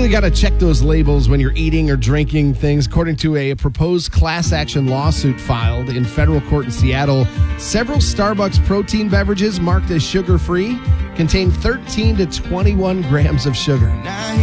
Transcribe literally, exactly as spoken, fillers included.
really got to check those labels when you're eating or drinking things. According to a proposed class action lawsuit filed in federal court in Seattle, several Starbucks protein beverages marked as sugar-free contain thirteen to twenty-one grams of sugar.